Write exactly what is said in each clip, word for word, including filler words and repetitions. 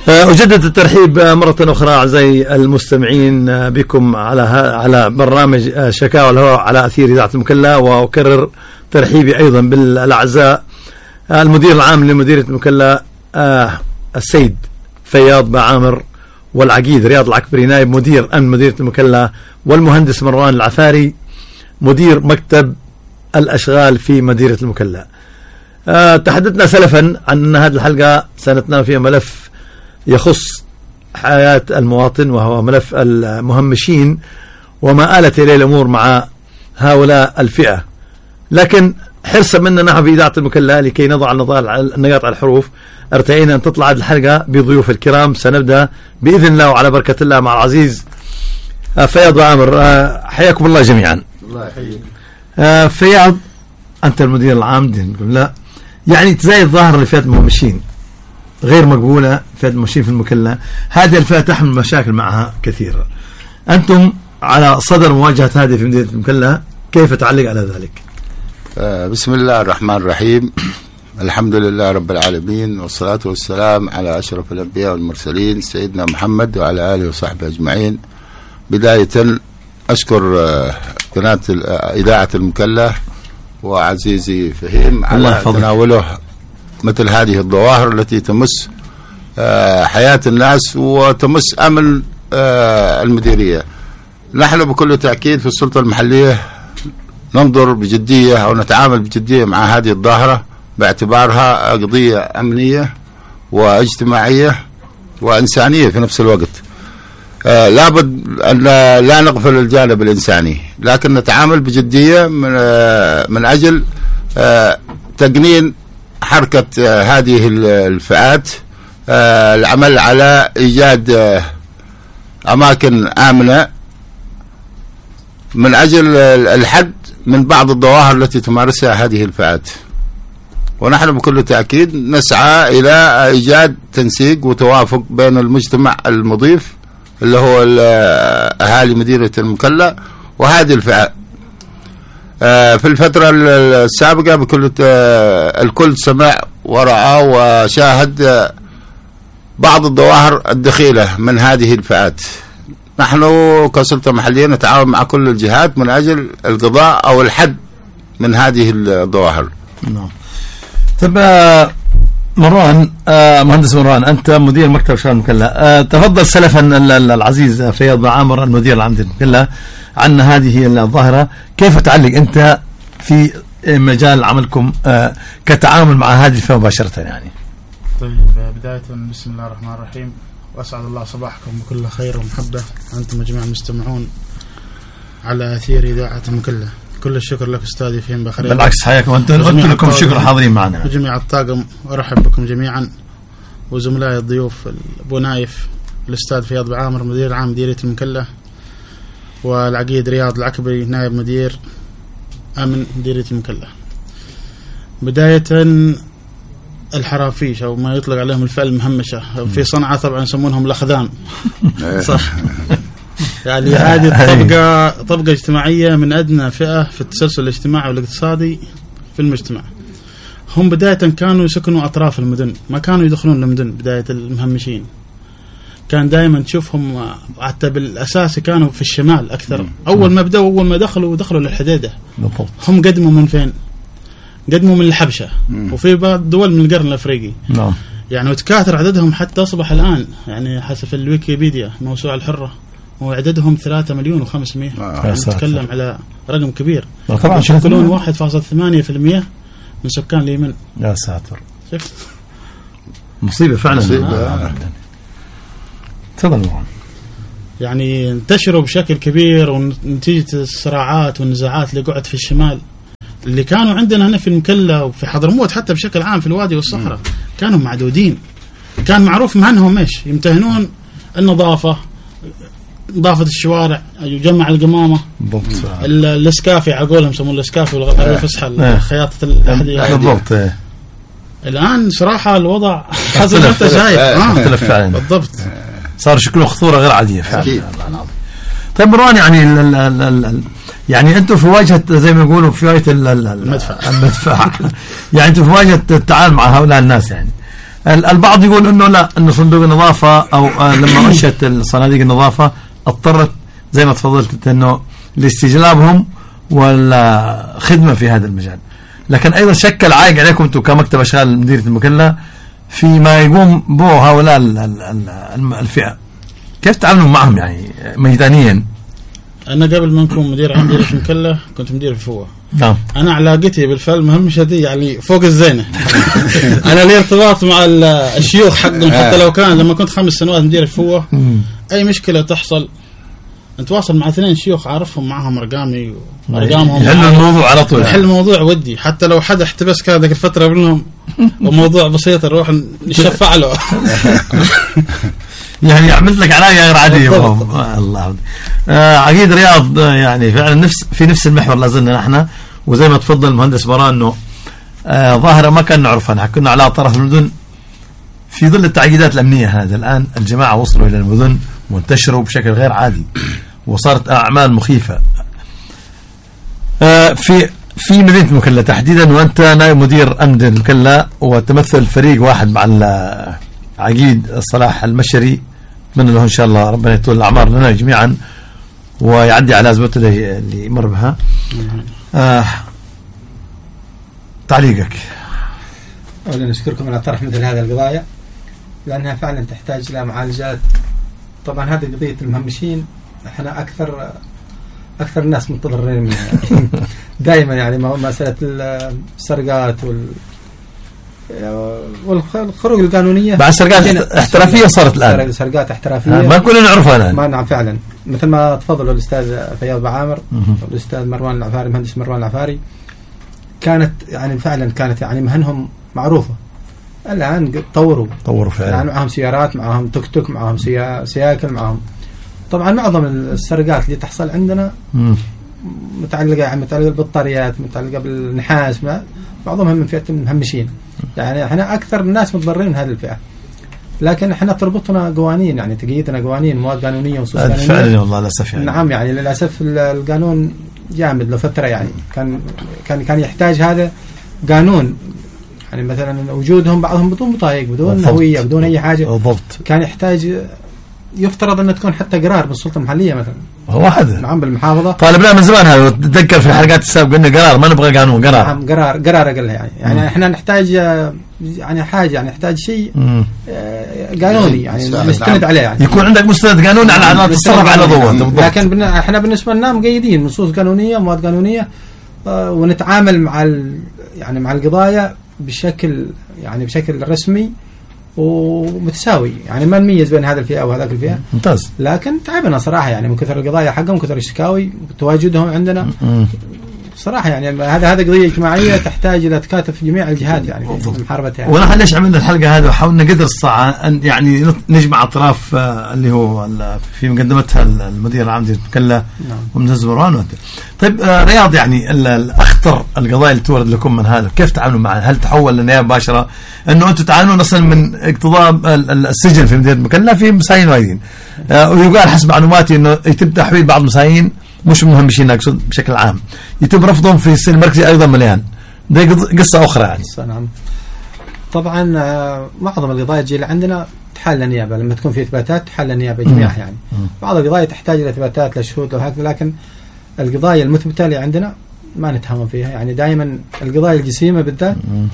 أجدد الترحيب مرة أخرى أعزائي المستمعين بكم على على برنامج شكاوى الهواء على أثير إذاعة المكلا، وأكرر ترحيبي أيضا بالأعزاء المدير العام لمديرية المكلا السيد فياض بعامر، والعقيد رياض العكبري نائب مدير أمن مديرية المكلا، والمهندس مروان العفاري مدير مكتب الأشغال في مديرية المكلا. تحدثنا سلفا عن أن هذه الحلقة سنتناول فيها ملف يخص حياة المواطن، وهو ملف المهمشين وما آلت إليه الأمور مع هؤلاء الفئة. لكن حرصا منا نحن في إذاعة المكلا لكي نضع النقاط على الحروف، ارتئينا أن تطلع هذه الحلقة بضيوف الكرام. سنبدأ بإذن الله وعلى بركة الله مع العزيز فياض وعامر. حياكم الله جميعا. الله يحييك. فياض، أنت المدير العام دي نقول لا، يعني تزايد الظاهرة اللي فيها المهمشين غير مقبولة، فئة المهمشين في المكلا، هذه الفئة تحمل مشاكل معها كثيرة. أنتم على صدر مواجهة هذه في مدينة المكلا، كيف تعلق على ذلك؟ آه بسم الله الرحمن الرحيم. الحمد لله رب العالمين، والصلاة والسلام على أشرف الأنبياء والمرسلين سيدنا محمد وعلى آله وصحبه أجمعين. بداية أشكر آه قناة إذاعة المكلا وعزيزي فهيم على تناوله مثل هذه الظواهر التي تمس آه حياة الناس وتمس أمن آه المديرية. نحن بكل تأكيد في السلطة المحلية ننظر بجدية أو نتعامل بجدية مع هذه الظاهرة باعتبارها قضية أمنية واجتماعية وإنسانية في نفس الوقت. آه لابد أن لا نغفل الجانب الإنساني، لكن نتعامل بجدية من, آه من أجل آه تقنين حركة آه هذه الفئات، آه العمل على إيجاد آه أماكن آمنة من أجل الحد من بعض الظواهر التي تمارسها هذه الفئات. ونحن بكل تأكيد نسعى إلى إيجاد تنسيق وتوافق بين المجتمع المضيف اللي هو أهالي مديرية المكلا وهذه الفئة. في الفترة السابقة بكل الكل سمع ورأى وشاهد بعض الظواهر الدخيلة من هذه الفئات. نحن كسلطة محلية نتعاون مع كل الجهات من أجل القضاء أو الحد من هذه الظواهر. نعم. طب مروان، آه مهندس مروان، أنت مدير مكتب شؤون المكلا، آه تفضل سلفا العزيز فياض بعامر المدير العام للمكلا عن هذه الظاهرة، كيف تعلق أنت في مجال عملكم آه كتعامل مع هذه الفئة مباشرة يعني؟ طيب، بداية بسم الله الرحمن الرحيم، وأسعد الله صباحكم بكل خير ومحبة أنتم جميعا المستمعون على أثير إذاعة المكلا. كل الشكر لك أستاذي فيهم بخير. بالعكس حياكم، أنتم لكم شكر حاضرين معنا وجميع الطاقم، وأرحب بكم جميعا وزملائي الضيوف أبو نايف الأستاذ فياض بعامر مدير عام مديرية المكلا، والعقيد رياض العكبري نائب مدير أمن مديرية المكلا. بداية الحرافيش أو ما يطلق عليهم الفئة المهمشة في صنعاء طبعا يسمونهم الأخذان. صح. يعني هذه طبقة طبقة اجتماعية من أدنى فئة في التسلسل الاجتماعي والاقتصادي في المجتمع. هم بداية كانوا يسكنوا أطراف المدن، ما كانوا يدخلون المدن. بداية المهمشين كان دائما تشوفهم حتى بالأساس كانوا في الشمال أكثر. أول ما بدأوا أول ما دخلوا دخلوا للحديدة. هم قدموا من فين؟ قدموا من الحبشة وفي بعض دول من القرن الأفريقي. نعم. يعني وتكاثر عددهم حتى أصبح الآن يعني حسب الويكيبيديا موسوعة الحرة وعددهم ثلاثة مليون وخمسمائة. آه. نتكلم على رقم كبير. طبعا يشكلون واحد فاصلة ثمانية في المئة من سكان اليمن. يا ساتر، شفت مصيبة فعلا. تفضل. آه. يعني انتشروا بشكل كبير، ونتيجة الصراعات والنزاعات اللي قعدت في الشمال اللي كانوا عندنا هنا في المكلا وفي حضرموت حتى بشكل عام في الوادي والصحراء كانوا معدودين. كان معروف عنهم ايش؟ يمتهنون النظافة، نظافة الشوارع، جمع القمامة، الاسكافي على قولهم يسمون الاسكافي والغطاء الفسحة، خياطة الأحذية. بالضبط. الآن صراحة الوضع حسب انت شايف اختلف فعلا. بالضبط، صار شكله خطورة غير عادية فعلا. طيب مروان، يعني ال ال ال يعني انتم في واجهة زي ما يقولوا في واجهة المدفع المدفع يعني انتم في واجهة التعامل مع هؤلاء الناس. يعني البعض يقول انه لا، انه صندوق النظافه او لما انشئت الصناديق النظافه اضطرت زي ما تفضلت انه لاستجلابهم ولا خدمه في هذا المجال، لكن ايضا شكل عائق عليكم انتم كمكتب اشغال مديريه المكلا فيما يقوم به هؤلاء الفئه. كيف تعاملوا معهم يعني ميدانيا؟ انا قبل ما اكون مدير عام مديريه المكلا كنت مدير الفوه. نعم. انا علاقتي بالفعل مهمشه دي يعني فوق الزينه. انا لي ارتباط مع الشيوخ حقهم، حتى لو كان لما كنت خمس سنوات مدير الفوه اي مشكله تحصل نتواصل مع اثنين شيوخ عارفهم، معهم ارقامي وارقامهم، يحل الموضوع على طول، يحل الموضوع ودي. حتى لو حد احتبس كذا ذيك الفتره منهم وموضوع بسيط نروح نشفع له. يعني عملت لك علاقه غير عاديه. الله آه عقيد رياض. آه يعني فعلا نفس في نفس المحور لازلنا نحن، وزي ما تفضل المهندس بران انه آه ظاهره ما كان نعرفها، كنا على طرف المدن في ظل التعقيدات الامنيه. هذا الان الجماعه وصلوا الى المدن وانتشروا بشكل غير عادي وصارت اعمال مخيفه. آه في في مدينه المكلا تحديدا، وانت نائب مدير امن المكلا وتمثل فريق واحد مع عقيد صلاح المشري، من له ان شاء الله ربنا يطول الاعمار لنا جميعا ويعدي على ازمته اللي يمر بها. آه تعليقك؟ اولا نشكركم على طرح مثل هذه القضايا لانها فعلا تحتاج الى معالجات. طبعا هذه قضيه المهمشين احنا اكثر اكثر الناس متضررين منها. دائما يعني مساله السرقات وال والخروج القانونيه بعد سرقات احترافيه صارت الان، سرقات احترافيه ما كنا نعرفها الان. ما نعم فعلا مثل ما تفضلوا الاستاذ فياض بعامر والاستاذ مروان العفاري، المهندس مروان العفاري، كانت يعني فعلا كانت يعني مهنهم معروفه. الان طوروا طوروا فعلا، يعني معهم سيارات، معهم توك توك، معهم سيا... سياكل، معهم طبعا معظم السرقات اللي تحصل عندنا مم. متعلقه يعني متعلقه بالبطاريات، متعلقه بالنحاس، معظمها من فئه المهمشين. يعني احنا اكثر الناس متضررين من هذه الفئه، لكن احنا تربطنا قوانين، يعني تقييدنا قوانين، مواد قانونيه ونصوص قانونيه. فعلا والله للاسف يعني. نعم يعني للاسف القانون جامد لفتره، يعني كان كان كان يحتاج هذا قانون، يعني مثلا وجودهم بعضهم بدون بطايق، بدون هويه، بدون اي حاجه بالضبط، كان يحتاج يفترض ان تكون حتى قرار بالسلطه المحليه مثلا. هو حدا نعم بالمحافظه طالبنا من زمان هذا، تتذكر في الحلقات السابقه قلنا قرار، ما نبغى قانون، قرار. نعم قرار قرار اقلها يعني يعني م. احنا نحتاج يعني حاجه، يعني نحتاج شيء قانوني يعني نستند عليه، يعني يكون عندك مستند قانوني على على تتصرف على ضوءه. لكن بن... احنا بالنسبه لنا مقيدين نصوص قانونيه، مواد قانونيه، آه ونتعامل مع ال... يعني مع القضايا بشكل يعني بشكل رسمي ومتساوي، يعني ما نميز بين هذا الفئه وهذاك الفئه. ممتاز. لكن تعبنا صراحه يعني من كثر القضايا حقهم، كثر الشكاوي، تواجدهم عندنا صراحه يعني هذا هذا قضيه اجتماعيه تحتاج الى تكاتف جميع الجهات يعني في محاربتها. يعني. ونحن ليش عملنا الحلقه هذه وحاولنا قدر الساعه ان يعني نجمع اطراف اللي هو في مقدمتها المدير العام المكلا ومنزل مروان وانت. طيب رياض، يعني الاخطر القضايا اللي تورد لكم من هذا كيف تعاملوا معها؟ هل تحول لنيابه مباشره انه انتم تعانون اصلا من اقتضاب السجن في مدينه المكلا في مسايين وايدين، ويقال حسب معلوماتي انه يتم تحويل بعض المسايين مش مهمشين اقصد بشكل عام يتم رفضهم في السجن المركزي ايضا مليان. ده قصه اخرى يعني. نعم طبعا معظم القضايا تجي عندنا تحل النيابه، لما تكون في اثباتات تحل النيابه جميعها يعني. بعض القضايا تحتاج الى اثباتات لشهود وهكذا، لكن القضايا المثبته اللي عندنا ما نتهاون فيها، يعني دائما القضايا الجسيمه بالذات.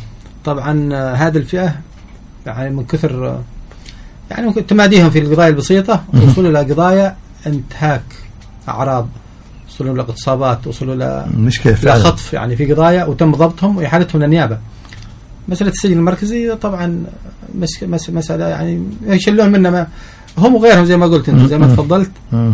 طبعا هذه الفئه يعني من كثر يعني ممكن تماديهم في القضايا البسيطه وصلوا الى قضايا انتهاك اعراض، وصلوا لاغتصابات، وصلوا ل لخطف، يعني في قضايا وتم ضبطهم واحالتهم للنيابه. مساله السجن المركزي طبعا مس مس مساله يعني يشلون منا ما هم وغيرهم زي ما قلت انت زي ما تفضلت.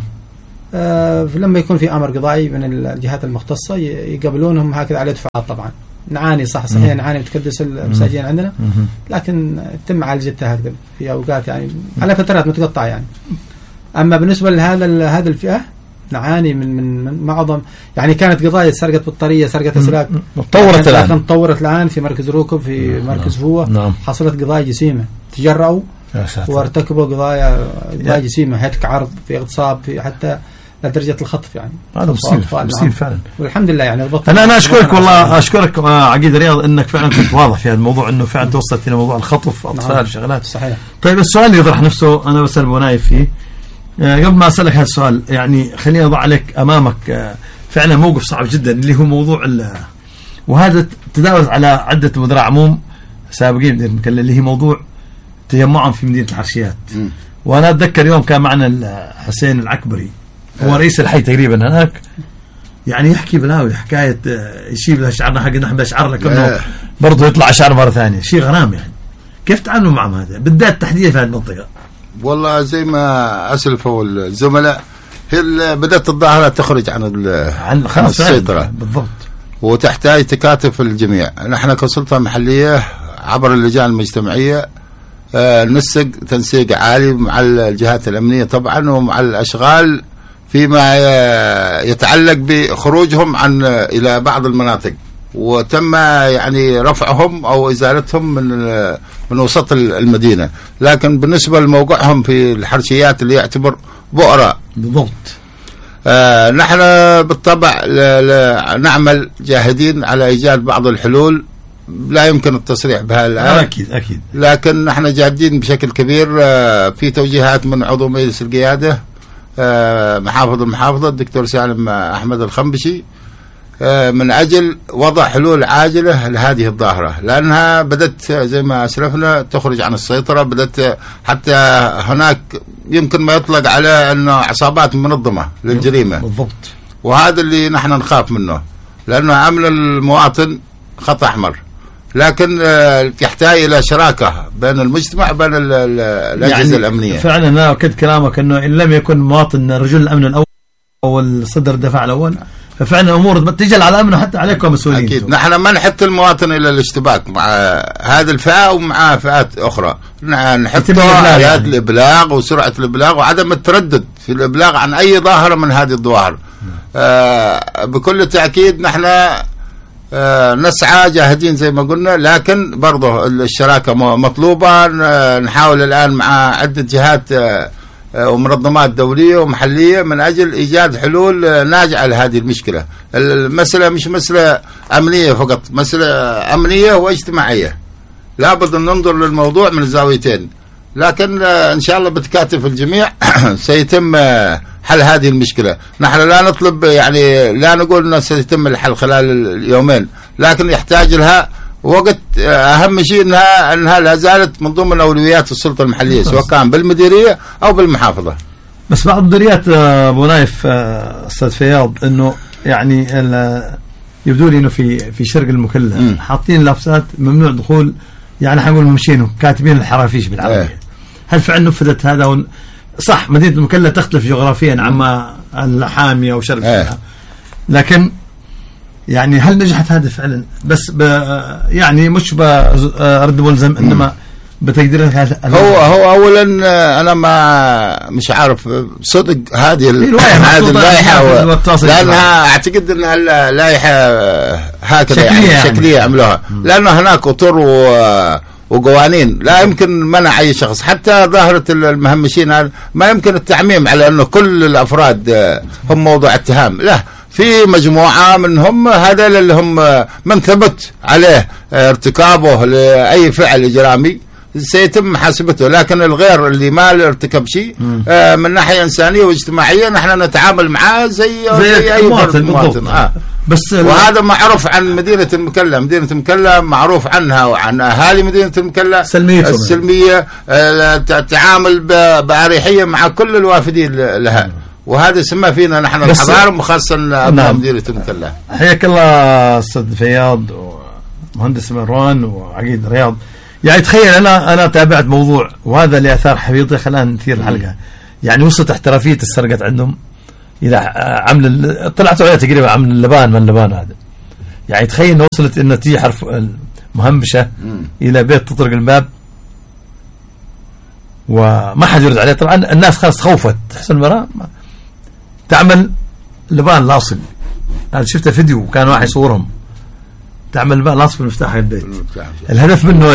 آه لما يكون في امر قضائي من الجهات المختصه يقبلونهم هكذا على دفعات. طبعا نعاني صح صحيح نعاني متكدس المساجين عندنا، لكن تم معالجتها هكذا في اوقات يعني على فترات متقطعه يعني. اما بالنسبه لهذا هذه الفئه نعاني من من, من معظم يعني كانت قضايا سرقه بطاريه، سرقه اسلاك، تطورت الان لكن تطورت الان في مركز روكب، في مركز فوه. نعم. حصلت قضايا جسيمه، تجرؤوا وارتكبوا قضايا قضايا جسيمه، هتك عرض، في اغتصاب، في حتى لدرجه الخطف يعني. هذا مصير مصير فعلا. والحمد لله يعني انا انا اشكرك والله، اشكرك عقيد رياض انك فعلا كنت واضح في هذا الموضوع، انه فعلا توصلت الى موضوع الخطف اطفال وشغلات. صحيح. طيب السؤال اللي يطرح نفسه انا بسال ابو نايف فيه، قبل ما اسالك هذا السؤال يعني خليني اضع عليك امامك فعلا موقف صعب جدا اللي هو موضوع وهذا تداول على عده مدراء عموم سابقين اللي هي موضوع تجمعهم في مدينه الحرشيات. م. وانا اتذكر يوم كان معنا حسين العكبري هو رئيس الحي تقريبا هناك، يعني يحكي بلاوي حكايه يشيب له شعرنا حق نحن اشعر لك انه برضه يطلع اشعار مره ثانيه، شيء غرام يعني. كيف تعاملوا معهم هذا بالذات تحديدا في هذه المنطقه؟ والله زي ما اسلفوا الزملاء هي بدات الظاهره تخرج عن عن السيطره بالضبط، وتحتاج تكاتف الجميع. نحن كسلطه محليه عبر اللجان المجتمعيه آه نسق تنسيق عالي مع الجهات الامنيه طبعا ومع الاشغال فيما يتعلق بخروجهم عن الى بعض المناطق، وتم يعني رفعهم او ازالتهم من من وسط المدينه. لكن بالنسبه لموقعهم في الحرشيات اللي يعتبر بؤره بالضبط، آه نحن بالطبع نعمل جاهدين على ايجاد بعض الحلول، لا يمكن التصريح بها الآن أكيد أكيد، لكن نحن جادين بشكل كبير في توجيهات من عضو مجلس القيادة محافظ المحافظة الدكتور سالم أحمد الخنبشي من أجل وضع حلول عاجلة لهذه الظاهرة، لأنها بدأت زي ما أسلفنا تخرج عن السيطرة، بدأت حتى هناك يمكن ما يطلق على أنه عصابات منظمة للجريمة بالضبط، وهذا اللي نحن نخاف منه لأنه أمن المواطن خط أحمر، لكن يحتاج إلى شراكة بين المجتمع وبين الأجهزة يعني الأمنية. فعلا أنا أكد كلامك أنه إن لم يكن مواطن رجل الأمن الأول أو الصدر الدفاع الأول ففعلا أمور تجل على أمنه حتى عليكم مسؤولين. أكيد نحن ما نحط المواطن إلى الاشتباك مع هذه الفئة ومع فئات أخرى، نحطه على يعني. الإبلاغ وسرعة الإبلاغ وعدم التردد في الإبلاغ عن أي ظاهرة من هذه الظواهر. آه بكل تأكيد نحن آه نسعى جاهدين زي ما قلنا، لكن برضه الشراكة مطلوبة. نحاول الآن مع عدة جهات آه ومنظمات دولية ومحلية من أجل إيجاد حلول ناجعة لهذه المشكلة. المسألة مش مسألة أمنية فقط، مسألة أمنية واجتماعية، لابد أن ننظر للموضوع من الزاويتين، لكن إن شاء الله بتكاتف الجميع سيتم حل هذه المشكلة. نحن لا نطلب يعني لا نقول أنه سيتم الحل خلال اليومين، لكن يحتاج لها وقت. أهم شيء أنها أنها لا زالت من ضمن أولويات السلطة المحلية سواء كان بالمديرية أو بالمحافظة. بس بعض المديريات أبو نايف أستاذ فياض إنه يعني يبدو لي إنه في في شرق المكلا حاطين لافزات ممنوع دخول، يعني حنقول ممشينهم كاتبين الحرافيش بالعربية. اه. هل فعلا نفذت هذا ون... صح مدينة المكلا تختلف جغرافيا عما الحامية أو شرق اه. لكن يعني هل نجحت هذا فعلا؟ بس ب يعني مش برد ملزم انما بتقدير هذا. هو هو اولا انا ما مش عارف صدق هذه هذه اللائحه لانها اعتقد انها اللائحه هكذا يعني, يعني شكليه عملوها، لانه هناك اطر وقوانين لا يمكن منع اي شخص، حتى ظاهره المهمشين ما يمكن التعميم على انه كل الافراد هم موضوع اتهام، لا، في مجموعة منهم هذا اللي هم من ثبت عليه ارتكابه لأي فعل إجرامي سيتم محاسبته، لكن الغير اللي ما ارتكب شيء آه من ناحية إنسانية واجتماعية نحن نتعامل معاه زي, زي, زي أي مواطن, مواطن. آه. بس وهذا معروف عن مدينة المكلا. مدينة المكلا معروف عنها وعن أهالي مدينة المكلا السلمية آه التعامل بأريحية مع كل الوافدين لها، وهذا سمى فينا نحن الحضارة وخاصة أبناء مدينة المكلا. حياك الله أستاذ فياض ومهندس مروان وعقيد رياض. يعني تخيل أنا أنا تابعت موضوع وهذا اللي أثار حفيظي خلينا نثير الحلقة. يعني وصلت احترافية السرقة عندهم إلى عمل طلعت عليه تقريبا عمل اللبان من اللبان هذا. يعني تخيل إنه وصلت إنه تيجي حرف مهمشة إلى بيت تطرق الباب وما حد يرد عليه. طبعا الناس خلاص خوفت تحسن المرأة تعمل لبان لاصق. هذا شفت فيديو وكان واحد يصورهم تعمل لبان لاصق في مفتاح البيت. الهدف منه